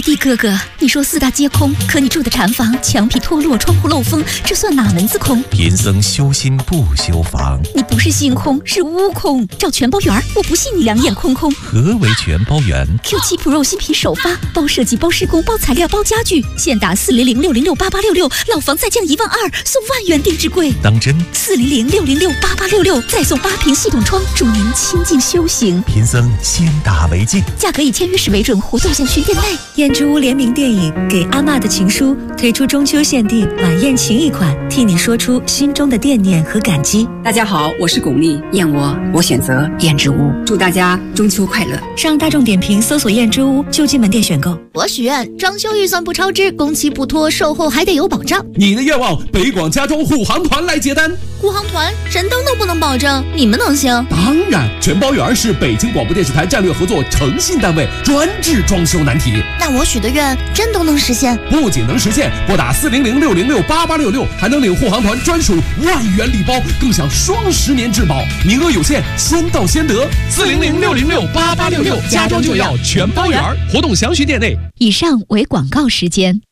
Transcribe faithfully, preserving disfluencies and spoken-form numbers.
玉帝哥哥，你说四大皆空，可你住的禅房墙皮脱落，窗户漏风，这算哪门子空？ 贫僧修心不修房。 你不是心空，是悟空。找全包圆，我不信你两眼空空。 何为全包圆 ？Q 七 Pro 新品首发，包设计、包施工、包材料、包家具，现打四零零六零六八八六六，老房再降一万二，送万元定制柜。 当真？ 四零零六零六八八六六，再送八屏系统窗，助您清静修行。 贫僧先打为敬， 价格以签约时为准，活动详询店内。 燕之屋联名电影《给阿嬷的情书》推出中秋限定晚宴情谊款，替你说出心中的惦念和感激。 大家好，我是巩俐，燕窝我选择燕之屋，祝大家中秋快乐。 上大众点评搜索燕之屋，就近门店选购。 我许愿装修预算不超支，工期不拖，售后还得有保障。 你的愿望，北广家装护航团来接单。 护航团神灯都不能保证，你们能行？ 当然，全包圆是北京广播电视台战略合作诚信单位，专治装修难题。 那我许的愿真都能实现？ 不仅能实现，拨打四零零六零六八八六六，还能领护航团专属万元礼包，更享双十年质保，名额有限，先到先得。四零零六零六八八六六，家装就要全包圆，活动详询店内。 以上为广告时间。